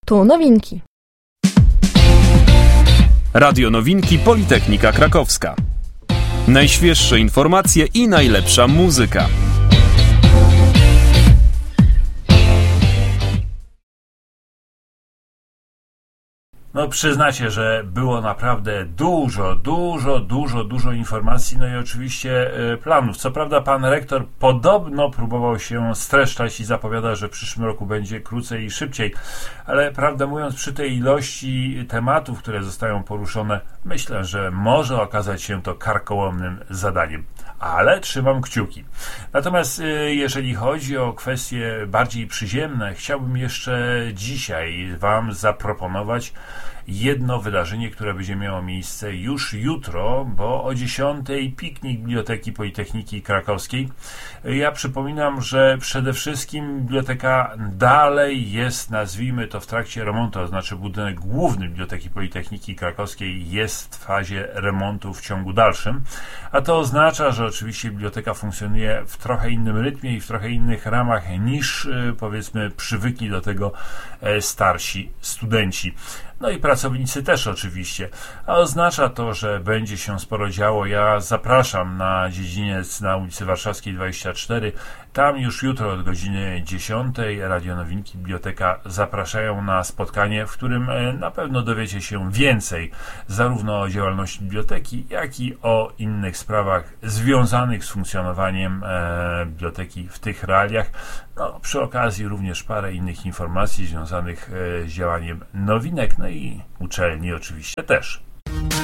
Tu nowinki. Radio Nowinki Politechnika Krakowska. Najświeższe informacje i najlepsza muzyka. No przyznacie, że było naprawdę dużo informacji, no i oczywiście planów. Co prawda pan rektor podobno próbował się streszczać i zapowiada, że w przyszłym roku będzie krócej i szybciej, ale prawdę mówiąc, przy tej ilości tematów, które zostają poruszone, myślę, że może okazać się to karkołomnym zadaniem. Ale trzymam kciuki. Natomiast jeżeli chodzi o kwestie bardziej przyziemne, chciałbym jeszcze dzisiaj wam zaproponować jedno wydarzenie, które będzie miało miejsce już jutro, bo o 10:00 piknik Biblioteki Politechniki Krakowskiej. Ja przypominam, że przede wszystkim biblioteka dalej jest, nazwijmy to, w trakcie remontu, to znaczy budynek główny Biblioteki Politechniki Krakowskiej jest w fazie remontu w ciągu dalszym, a to oznacza, że oczywiście biblioteka funkcjonuje w trochę innym rytmie i w trochę innych ramach niż powiedzmy przywykli do tego starsi studenci. No i pracownicy też oczywiście. A oznacza to, że będzie się sporo działo. Ja zapraszam na dziedziniec na ulicy Warszawskiej 24. Tam już jutro od godziny 10:00 Radio Nowinki Biblioteka zapraszają na spotkanie, w którym na pewno dowiecie się więcej zarówno o działalności biblioteki, jak i o innych sprawach związanych z funkcjonowaniem biblioteki w tych realiach. No, przy okazji również parę innych informacji związanych z działaniem nowinek, no i uczelni oczywiście też.